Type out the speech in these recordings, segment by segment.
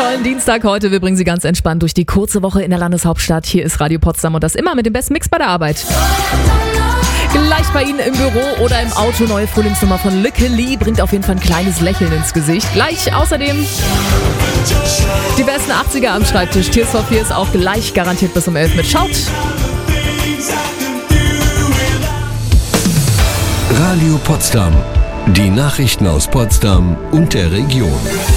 tollen Dienstag heute. Wir bringen Sie ganz entspannt durch die kurze Woche in der Landeshauptstadt. Hier ist Radio Potsdam und das immer mit dem besten Mix bei der Arbeit. Gleich bei Ihnen im Büro oder im Auto. Neue Frühlingsnummer von Lykke Li bringt auf jeden Fall ein kleines Lächeln ins Gesicht. Gleich außerdem die besten 80er am Schreibtisch. Tears for Fears auch gleich garantiert bis um 11 mit Schaut. Radio Potsdam. Die Nachrichten aus Potsdam und der Region.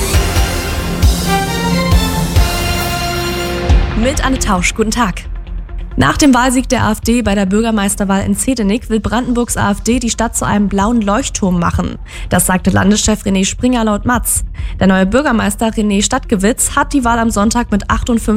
Mit Anne Tausch, guten Tag. Nach dem Wahlsieg der AfD bei der Bürgermeisterwahl in Zehdenick will Brandenburgs AfD die Stadt zu einem blauen Leuchtturm machen. Das sagte Landeschef René Springer laut Matz. Der neue Bürgermeister René Stadtgewitz hat die Wahl am Sonntag mit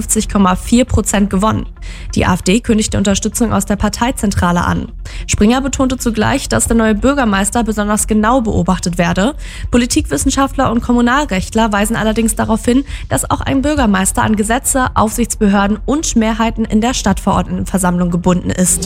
58,4% gewonnen. Die AfD kündigte Unterstützung aus der Parteizentrale an. Springer betonte zugleich, dass der neue Bürgermeister besonders genau beobachtet werde. Politikwissenschaftler und Kommunalrechtler weisen allerdings darauf hin, dass auch ein Bürgermeister an Gesetze, Aufsichtsbehörden und Mehrheiten in der Stadtverordnetenversammlung gebunden ist.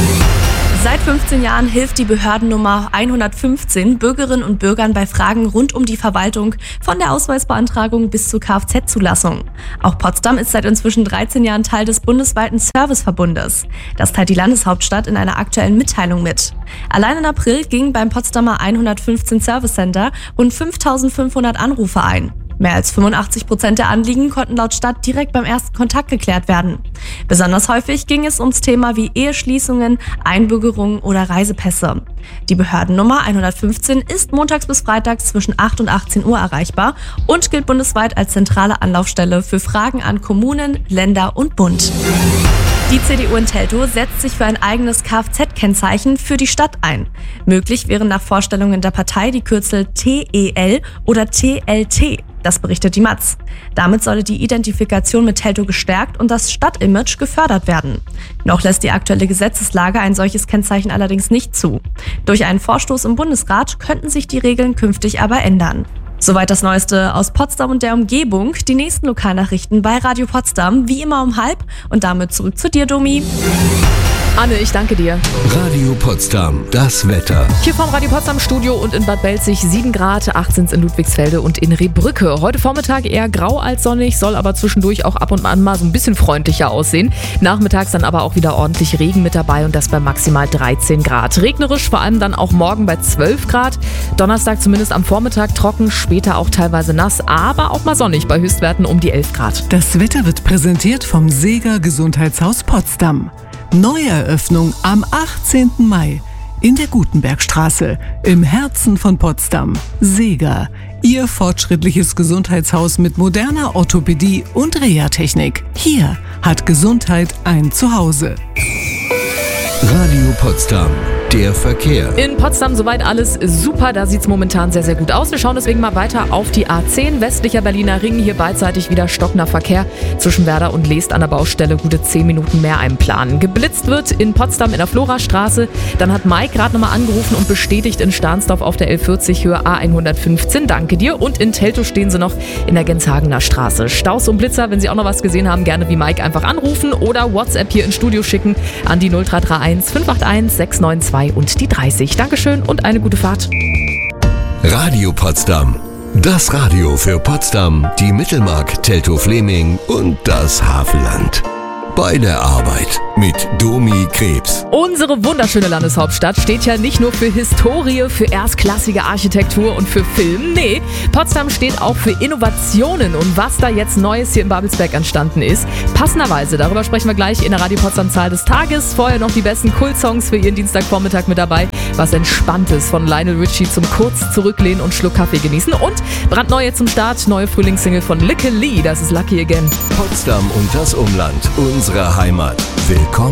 Seit 15 Jahren hilft die Behördennummer 115 Bürgerinnen und Bürgern bei Fragen rund um die Verwaltung, von der Ausweisbeantragung bis zur Kfz-Zulassung. Auch Potsdam ist seit inzwischen 13 Jahren Teil des bundesweiten Serviceverbundes. Das teilt die Landeshauptstadt in einer aktuellen Mitteilung mit. Allein im April gingen beim Potsdamer 115 Service Center rund 5.500 Anrufe ein. Mehr als 85% der Anliegen konnten laut Stadt direkt beim ersten Kontakt geklärt werden. Besonders häufig ging es ums Thema wie Eheschließungen, Einbürgerungen oder Reisepässe. Die Behördennummer 115 ist montags bis freitags zwischen 8 und 18 Uhr erreichbar und gilt bundesweit als zentrale Anlaufstelle für Fragen an Kommunen, Länder und Bund. Die CDU in Teltow setzt sich für ein eigenes Kfz-Kennzeichen für die Stadt ein. Möglich wären nach Vorstellungen der Partei die Kürzel TEL oder TLT. Das berichtet die Matz. Damit solle die Identifikation mit Teltow gestärkt und das Stadtimage gefördert werden. Noch lässt die aktuelle Gesetzeslage ein solches Kennzeichen allerdings nicht zu. Durch einen Vorstoß im Bundesrat könnten sich die Regeln künftig aber ändern. Soweit das Neueste aus Potsdam und der Umgebung. Die nächsten Lokalnachrichten bei Radio Potsdam, wie immer um 12:30. Und damit zurück zu dir, Domi. Anne, ich danke dir. Radio Potsdam, das Wetter. Hier vom Radio Potsdam Studio und in Bad Belzig 7 Grad, 18 in Ludwigsfelde und in Rehbrücke. Heute Vormittag eher grau als sonnig, soll aber zwischendurch auch ab und an mal so ein bisschen freundlicher aussehen. Nachmittags dann aber auch wieder ordentlich Regen mit dabei und das bei maximal 13 Grad. Regnerisch vor allem dann auch morgen bei 12 Grad. Donnerstag zumindest am Vormittag trocken, später auch teilweise nass, aber auch mal sonnig bei Höchstwerten um die 11 Grad. Das Wetter wird präsentiert vom Seeger Gesundheitshaus Potsdam. Neueröffnung am 18. Mai in der Gutenbergstraße im Herzen von Potsdam. Seeger, Ihr fortschrittliches Gesundheitshaus mit moderner Orthopädie und Reha-Technik. Hier hat Gesundheit ein Zuhause. Radio Potsdam, der Verkehr. In Potsdam soweit alles super, da sieht es momentan sehr, sehr gut aus. Wir schauen deswegen mal weiter auf die A10, westlicher Berliner Ring. Hier beidseitig wieder stockender Verkehr zwischen Werder und Leest an der Baustelle. Gute 10 Minuten mehr einplanen. Geblitzt wird in Potsdam in der Florastraße. Dann hat Mike gerade nochmal angerufen und bestätigt in Stahnsdorf auf der L40 Höhe A115. Danke dir. Und in Teltow stehen sie noch in der Genshagener Straße. Staus und Blitzer, wenn Sie auch noch was gesehen haben, gerne wie Mike einfach anrufen oder WhatsApp hier ins Studio schicken an die 0331 581 692 und die 30. Dankeschön und eine gute Fahrt. Radio Potsdam. Das Radio für Potsdam, die Mittelmark, Teltow-Fleming und das Havelland. Bei der Arbeit mit Domi Krebs. Unsere wunderschöne Landeshauptstadt steht ja nicht nur für Historie, für erstklassige Architektur und für Film. Nee, Potsdam steht auch für Innovationen und was da jetzt Neues hier in Babelsberg entstanden ist. Passenderweise, darüber sprechen wir gleich in der Radio Potsdam Zahl des Tages. Vorher noch die besten Kult-Songs für Ihren Dienstagvormittag mit dabei. Was Entspanntes von Lionel Richie zum kurz zurücklehnen und Schluck Kaffee genießen. Und brandneue zum Start, neue Frühlingssingle von Lykke Li, das ist Lucky Again. Potsdam und das Umland, unsere Heimat. Willkommen